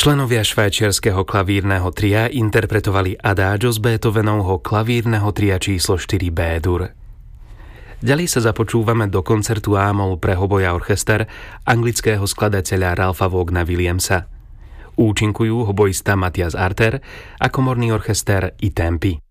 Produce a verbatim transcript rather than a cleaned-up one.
Členovia švajčiarskeho klavírneho tria interpretovali Adagio z Beethovenovho klavírneho tria číslo štyri B-dur. Ďalej sa započúvame do koncertu A-moll pre hoboja orchester anglického skladateľa Ralpha Vogna Williamsa. Účinkujú hoboista Matthias Arter a komorný orchester I Tempi.